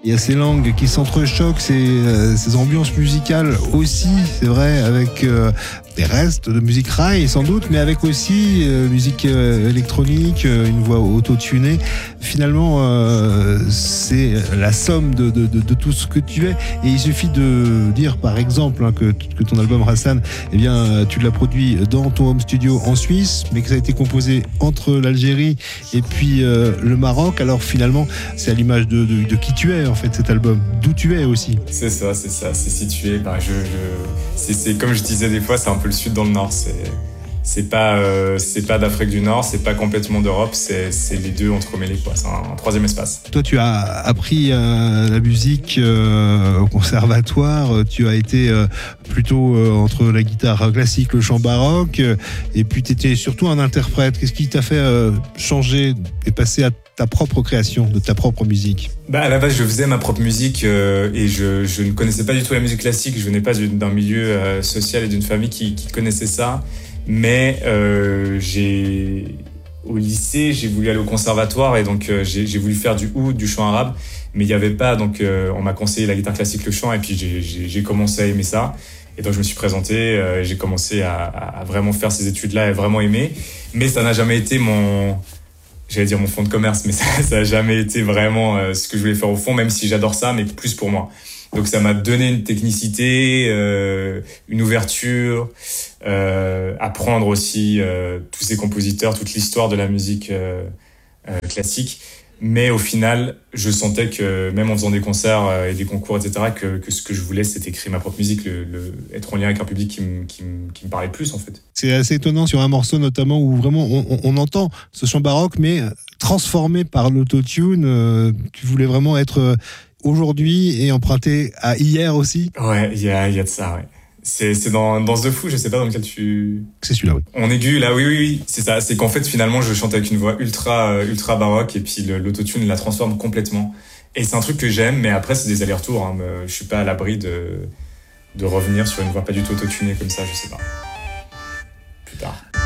Il y a ces langues qui s'entrechoquent, ces ambiances musicales aussi, c'est vrai, avec des restes de musique rail sans doute, mais avec aussi musique électronique, une voix auto-tunée. Finalement, c'est la somme de tout ce que tu es. Et il suffit de dire, par exemple, que ton album Rassan, eh bien, tu l'as produit dans ton home studio en Suisse, mais que ça a été composé entre l'Algérie et puis le Maroc. Alors finalement, c'est à l'image de qui tu es en fait, cet album, d'où tu es aussi. C'est ça, c'est situé. C'est comme je disais des fois, c'est un peu le sud dans le nord. C'est pas d'Afrique du Nord, c'est pas complètement d'Europe, c'est les deux entremêlés, quoi. C'est un troisième espace. Toi, tu as appris la musique au conservatoire. Tu as été plutôt entre la guitare classique, le chant baroque, et puis tu étais surtout un interprète. Qu'est-ce qui t'a fait changer et passer à ta propre création, de ta propre musique? À la base, je faisais ma propre musique et je ne connaissais pas du tout la musique classique. Je venais pas d'un milieu social et d'une famille qui connaissait ça. Mais au lycée, j'ai voulu aller au conservatoire et donc j'ai voulu faire du oud, du chant arabe. Mais il n'y avait pas, donc on m'a conseillé la guitare classique, le chant, et puis j'ai commencé à aimer ça. Et donc je me suis présenté, j'ai commencé à vraiment faire ces études-là et vraiment aimer. Mais ça n'a jamais été j'allais dire mon fond de commerce, mais ça n'a jamais été vraiment ce que je voulais faire au fond, même si j'adore ça, mais plus pour moi. Donc ça m'a donné une technicité, une ouverture, apprendre aussi tous ces compositeurs, toute l'histoire de la musique classique. Mais au final, je sentais que même en faisant des concerts et des concours, etc., que ce que je voulais, c'était créer ma propre musique, être en lien avec un public qui me parlait plus, en fait. C'est assez étonnant sur un morceau notamment où vraiment on entend ce chant baroque, mais transformé par l'autotune. Tu voulais vraiment être aujourd'hui et emprunté à hier aussi. Ouais, il y a de ça, ouais. C'est dans The Fou, je sais pas dans lequel C'est celui-là, oui. En aigu, là, oui, c'est ça. C'est qu'en fait, finalement, je chante avec une voix ultra baroque et puis l'autotune la transforme complètement. Et c'est un truc que j'aime, mais après, c'est des allers-retours. Hein. Je suis pas à l'abri de revenir sur une voix pas du tout autotunée comme ça, je sais pas. Plus tard.